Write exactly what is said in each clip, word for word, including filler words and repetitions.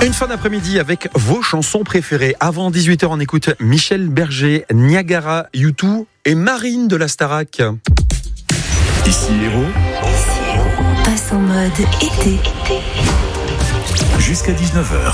Une fin d'après-midi avec vos chansons préférées. Avant dix-huit heures, on écoute Michel Berger, Niagara, U deux et Marine de la Starac. Ici Héros. Ici Héros. Passe en mode été. Jusqu'à dix-neuf heures.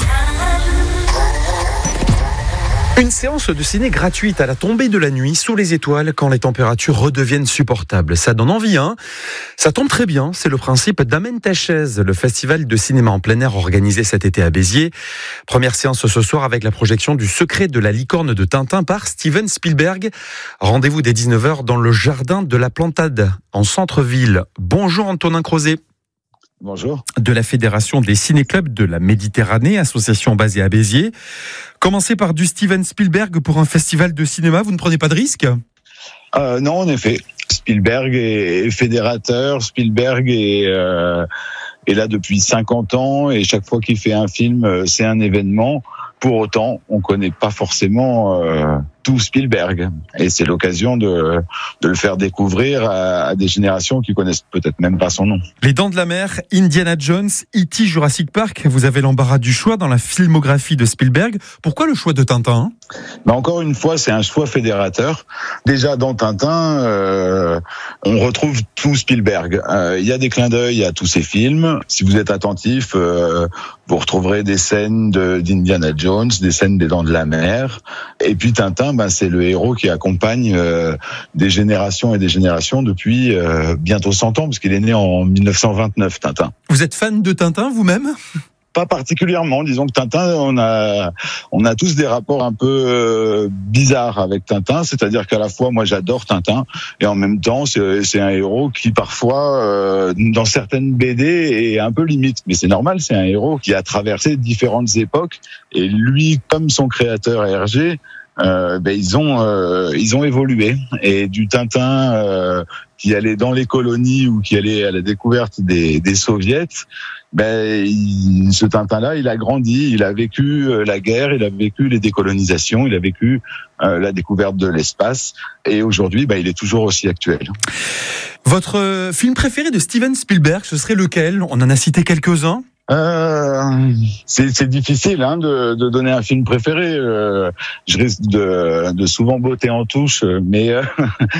Une séance de ciné gratuite à la tombée de la nuit, sous les étoiles, quand les températures redeviennent supportables. Ça donne envie, hein ? Ça tombe très bien, c'est le principe d'Amen ta chaise, le festival de cinéma en plein air organisé cet été à Béziers. Première séance ce soir avec la projection du Secret de la licorne de Tintin par Steven Spielberg. Rendez-vous dès dix-neuf heures dans le jardin de la Plantade, en centre-ville. Bonjour Antonin Crozet. Bonjour. De la Fédération des ciné-clubs de la Méditerranée, association basée à Béziers. Commencez par du Steven Spielberg pour un festival de cinéma, vous ne prenez pas de risque ? euh, Non, en effet. Spielberg est fédérateur, Spielberg est, euh, est là depuis cinquante ans et chaque fois qu'il fait un film, c'est un événement. Pour autant, on ne connaît pas forcément euh, tout Spielberg. Et c'est l'occasion de, de le faire découvrir à, à des générations qui connaissent peut-être même pas son nom. Les Dents de la Mer, Indiana Jones, E T, Jurassic Park, vous avez l'embarras du choix dans la filmographie de Spielberg. Pourquoi le choix de Tintin ? Mais encore une fois, c'est un choix fédérateur. Déjà, dans Tintin, euh, on retrouve tout Spielberg. Euh, il y a des clins d'œil à tous ses films. Si vous êtes attentif, euh, vous retrouverez des scènes de, d'Indiana Jones, des scènes des Dents de la Mer. Et puis Tintin, ben, c'est le héros qui accompagne euh, des générations et des générations depuis euh, bientôt cent ans, parce qu'il est né en dix-neuf cent vingt-neuf, Tintin. Vous êtes fan de Tintin, vous-même ? Pas particulièrement, disons que Tintin, on a, on a tous des rapports un peu euh, bizarres avec Tintin, c'est-à-dire qu'à la fois, moi j'adore Tintin, et en même temps, c'est, c'est un héros qui parfois, euh, dans certaines B D, est un peu limite. Mais c'est normal, c'est un héros qui a traversé différentes époques, et lui, comme son créateur Hergé, Euh, ben ils ont euh, ils ont évolué, et du Tintin euh, qui allait dans les colonies ou qui allait à la découverte des des soviets, ben il, ce Tintin-là, il a grandi, il a vécu la guerre, il a vécu les décolonisations, il a vécu euh, la découverte de l'espace, et aujourd'hui, ben il est toujours aussi actuel. Votre film préféré de Steven Spielberg, ce serait lequel ? On en a cité quelques-uns. Euh, c'est, c'est difficile hein, de, de donner un film préféré. Euh, je risque de, de souvent botter en touche, mais euh,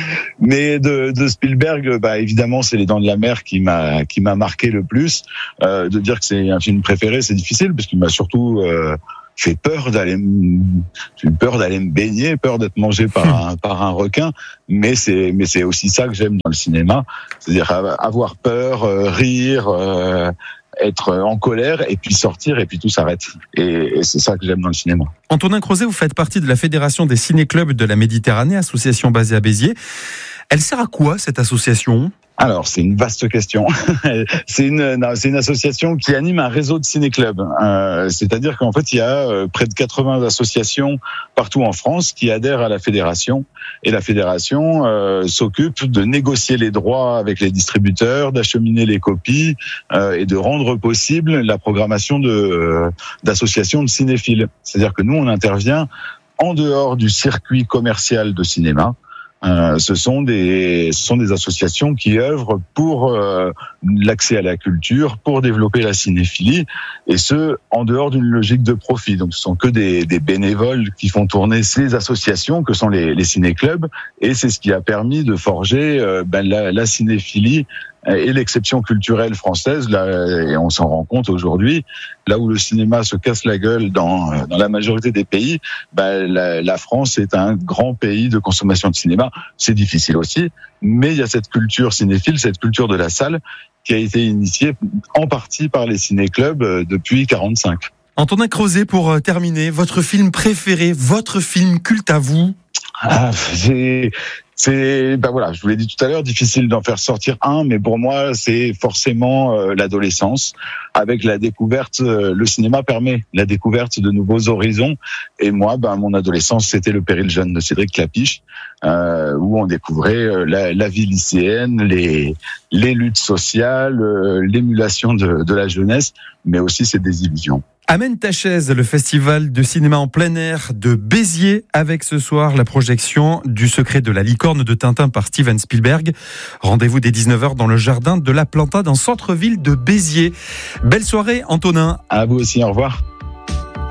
mais de, de Spielberg, bah évidemment, c'est Les Dents de la Mer qui m'a qui m'a marqué le plus. Euh, de dire que c'est un film préféré, c'est difficile parce qu'il m'a surtout euh, fait peur d'aller, j'ai eu peur d'aller me baigner, peur d'être mangé par un par un requin. Mais c'est mais c'est aussi ça que j'aime dans le cinéma, c'est-à-dire avoir peur, euh, rire. Euh, être en colère et puis sortir et puis tout s'arrête. Et, et c'est ça que j'aime dans le cinéma. Antonin Crozet, vous faites partie de la Fédération des ciné-clubs de la Méditerranée, association basée à Béziers. Elle sert à quoi cette association ? Alors, c'est une vaste question. c'est une, non, c'est une association qui anime un réseau de ciné-clubs. Euh, c'est-à-dire qu'en fait, il y a euh, près de quatre-vingts associations partout en France qui adhèrent à la fédération. Et la fédération euh, s'occupe de négocier les droits avec les distributeurs, d'acheminer les copies euh, et de rendre possible la programmation de, euh, d'associations de cinéphiles. C'est-à-dire que nous, on intervient en dehors du circuit commercial de cinéma. Euh, ce sont des ce sont des associations qui œuvrent pour euh, l'accès à la culture, pour développer la cinéphilie, et ce en dehors d'une logique de profit. Donc ce sont que des, des bénévoles qui font tourner ces associations que sont les, les ciné-clubs, et c'est ce qui a permis de forger euh, ben, la, la cinéphilie et l'exception culturelle française. Là, et on s'en rend compte aujourd'hui, là où le cinéma se casse la gueule dans, dans la majorité des pays, bah, la, la France est un grand pays de consommation de cinéma. C'est difficile aussi, mais il y a cette culture cinéphile, cette culture de la salle qui a été initiée en partie par les ciné-clubs depuis quarante-cinq. Antonin Crozet, pour terminer, votre film préféré, votre film culte à vous ? Ah, c'est, c'est, ben voilà, je vous l'ai dit tout à l'heure, difficile d'en faire sortir un, mais pour moi, c'est forcément euh, l'adolescence. Avec la découverte, euh, le cinéma permet la découverte de nouveaux horizons. Et moi, ben mon adolescence, c'était Le Péril jeune de Cédric Klapisch, euh, où on découvrait euh, la, la vie lycéenne, les les luttes sociales, euh, l'émulation de, de la jeunesse, mais aussi ses désillusions. Amen ta chaise, le festival de cinéma en plein air de Béziers, avec ce soir la projection du Secret de la licorne de Tintin par Steven Spielberg. Rendez-vous dès dix-neuf heures dans le jardin de la Plantade en centre-ville de Béziers. Belle soirée, Antonin. À vous aussi, au revoir.